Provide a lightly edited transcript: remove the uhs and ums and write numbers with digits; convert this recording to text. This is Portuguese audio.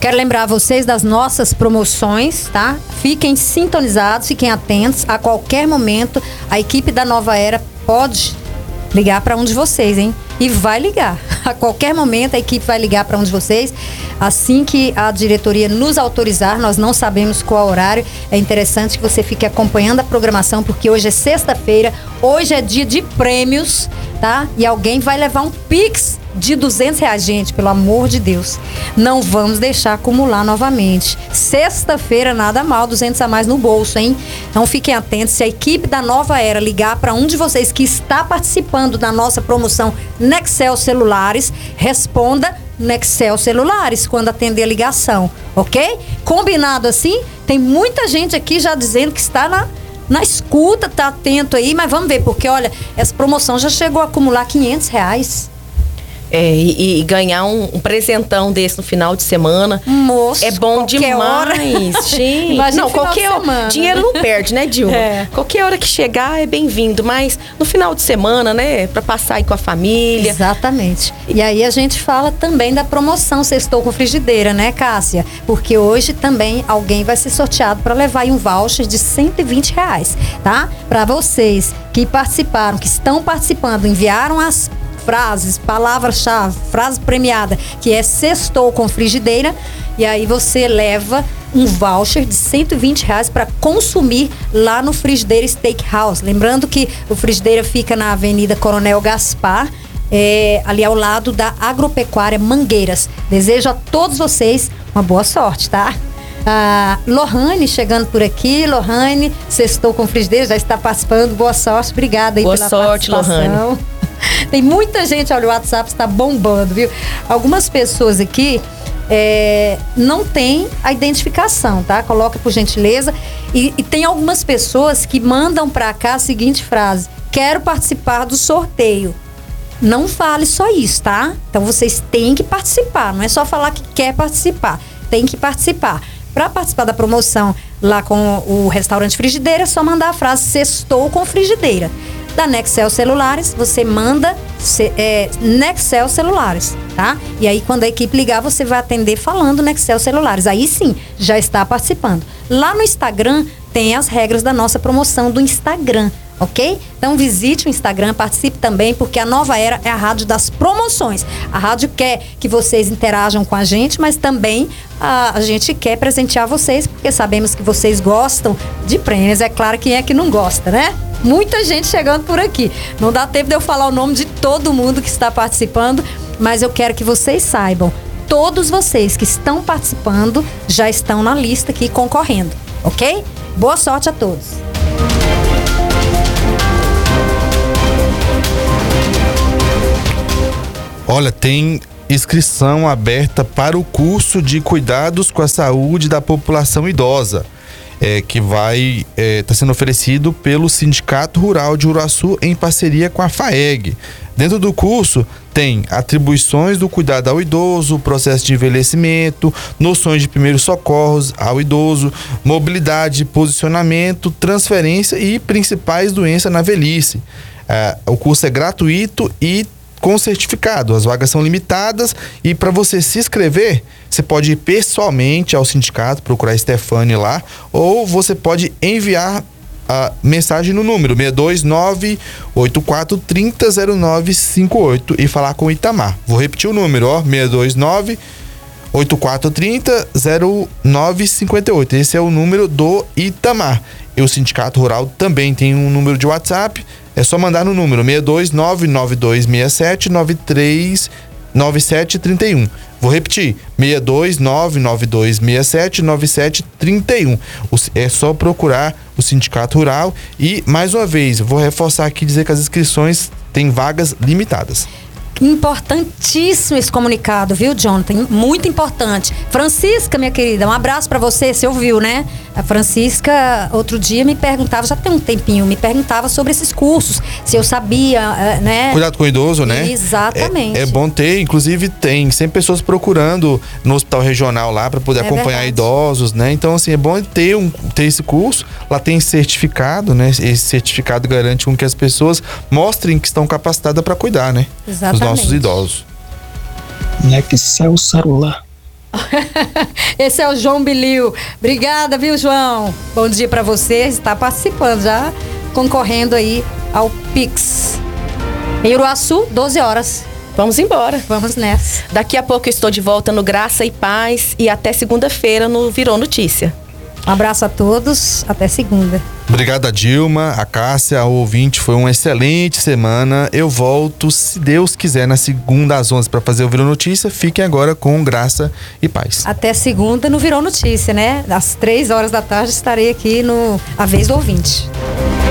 Quero lembrar vocês das nossas promoções, tá? Fiquem sintonizados, fiquem atentos. A qualquer momento, a equipe da Nova Era pode ligar para um de vocês, hein? E vai ligar. A qualquer momento, a equipe vai ligar para um de vocês. Assim que a diretoria nos autorizar, nós não sabemos qual horário. É interessante que você fique acompanhando a programação, porque hoje é sexta-feira, hoje é dia de prêmios, tá? E alguém vai levar um Pix de R$200, gente, pelo amor de Deus. Não vamos deixar acumular novamente. Sexta-feira, nada mal, 200 a mais no bolso, hein? Então fiquem atentos, se a equipe da Nova Era ligar para um de vocês que está participando da nossa promoção Nextel Celulares, responda Nextel Celulares quando atender a ligação, ok? Combinado assim? Tem muita gente aqui já dizendo que está na escuta, tá atento aí, mas vamos ver, porque olha, essa promoção já chegou a acumular R$500. E ganhar um presentão desse no final de semana. Moço, é bom demais, gente. Imagina não, qualquer hora. Dinheiro não perde, né, Dilma? Qualquer hora que chegar é bem-vindo, mas no final de semana, né, pra passar aí com a família. Exatamente. E aí a gente fala também da promoção Sextou com Frigideira, né, Cássia? Porque hoje também alguém vai ser sorteado para levar aí um voucher de R$120, tá? Para vocês que participaram, que estão participando, enviaram as frases, palavra-chave, frase premiada, que é Sextou com Frigideira, e aí você leva um voucher de R$120 para consumir lá no Frigideira Steakhouse. Lembrando que o Frigideira fica na Avenida Coronel Gaspar, ali ao lado da Agropecuária Mangueiras. Desejo a todos vocês uma boa sorte, tá? Lohane chegando por aqui. Lohane, Sextou com Frigideira, já está participando. Boa sorte, obrigada aí pela sorte, participação. Lohane. Tem muita gente, olha, o WhatsApp está bombando, viu? Algumas pessoas aqui não tem a identificação, tá? Coloca por gentileza. E tem algumas pessoas que mandam pra cá a seguinte frase: quero participar do sorteio. Não fale só isso, tá? Então vocês têm que participar, não é só falar que quer participar, tem que participar. Para participar da promoção lá com o restaurante Frigideira, é só mandar a frase Sextou com Frigideira. Da Nextel Celulares, você manda Nextel Celulares, tá? E aí quando a equipe ligar, você vai atender falando Nextel Celulares. Aí sim, já está participando. Lá no Instagram tem as regras da nossa promoção do Instagram, ok? Então visite o Instagram, participe também, porque a Nova Era é a rádio das promoções. A rádio quer que vocês interajam com a gente, mas também a gente quer presentear vocês, porque sabemos que vocês gostam de prêmios. É claro, quem é que não gosta, né? Muita gente chegando por aqui. Não dá tempo de eu falar o nome de todo mundo que está participando, mas eu quero que vocês saibam, todos vocês que estão participando já estão na lista aqui concorrendo, ok? Boa sorte a todos. Olha, tem inscrição aberta para o curso de cuidados com a saúde da população idosa. Que vai tá sendo oferecido pelo Sindicato Rural de Uruaçu em parceria com a FAEG. Dentro do curso tem atribuições do cuidado ao idoso, processo de envelhecimento, noções de primeiros socorros ao idoso, mobilidade, posicionamento, transferência e principais doenças na velhice. O curso é gratuito e com certificado. As vagas são limitadas e para você se inscrever, você pode ir pessoalmente ao sindicato, procurar a Stefane lá, ou você pode enviar a mensagem no número 629-8430-0958 e falar com o Itamar. Vou repetir o número, 629-8430-0958. Esse é o número do Itamar. E o Sindicato Rural também tem um número de WhatsApp. É só mandar no número 6299267939731. Vou repetir, 62992679731. É só procurar o Sindicato Rural e, mais uma vez, vou reforçar aqui, dizer que as inscrições têm vagas limitadas. Importantíssimo esse comunicado, viu, Jonathan? Muito importante. Francisca, minha querida, um abraço pra você, você ouviu, né? A Francisca, outro dia, me perguntava, já tem um tempinho, me perguntava sobre esses cursos, se eu sabia, né? Cuidado com o idoso, né? Exatamente. É bom ter, inclusive tem sempre pessoas procurando no hospital regional lá para poder acompanhar idosos, né? Então, assim, é bom ter esse curso. Lá tem certificado, né? Esse certificado garante que as pessoas mostrem que estão capacitadas para cuidar, né? Exatamente. Os nossos idosos. Nextel Celular. Esse é o João Bilil. Obrigada, viu, João? Bom dia pra você. Está participando já, concorrendo aí ao Pix. Em Uruaçu, 12 horas. Vamos embora. Vamos nessa. Daqui a pouco eu estou de volta no Graça e Paz e até segunda-feira no Virou Notícia. Um abraço a todos, até segunda. Obrigado a Dilma, a Cássia, ao ouvinte, foi uma excelente semana. Eu volto, se Deus quiser, na segunda às 11 para fazer o Virou Notícia. Fiquem agora com Graça e Paz. Até segunda no Virou Notícia, né? Às 3 horas da tarde estarei aqui no A Vez do Ouvinte.